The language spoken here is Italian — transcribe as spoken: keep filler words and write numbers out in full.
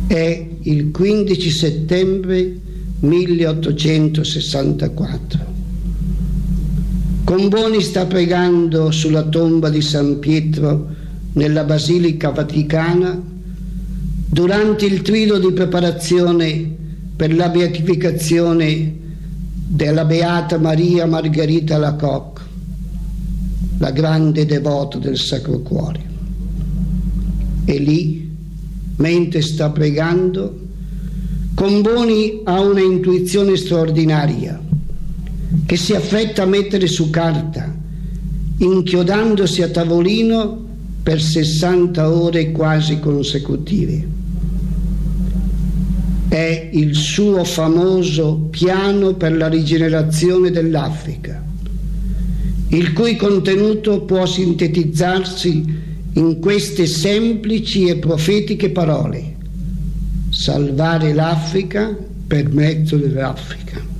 È il quindici settembre milleottocentosessantaquattro. Comboni sta pregando sulla tomba di San Pietro nella Basilica Vaticana durante il trido di preparazione per la beatificazione della Beata Maria Margherita Lacoque, la grande devota del Sacro Cuore. E lì, mentre sta pregando, Comboni ha una intuizione straordinaria che si affretta a mettere su carta, inchiodandosi a tavolino per sessanta ore quasi consecutive. È il suo famoso piano per la rigenerazione dell'Africa, il cui contenuto può sintetizzarsi in queste semplici e profetiche parole: salvare l'Africa per mezzo dell'Africa.